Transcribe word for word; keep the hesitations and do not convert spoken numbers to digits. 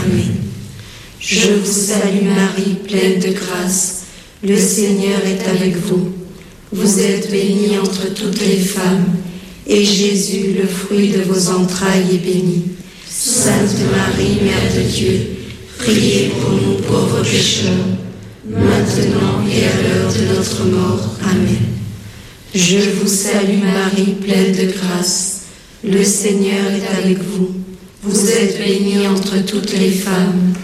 Amen. Je vous salue Marie, pleine de grâce, le Seigneur est avec vous. Vous êtes bénie entre toutes les femmes, et Jésus, le fruit de vos entrailles, est béni. Sainte Marie, Mère de Dieu, priez pour nous pauvres pécheurs, maintenant et à l'heure de notre mort. Amen. Je vous salue Marie, pleine de grâce, le Seigneur est avec vous. Vous êtes bénie entre toutes les femmes,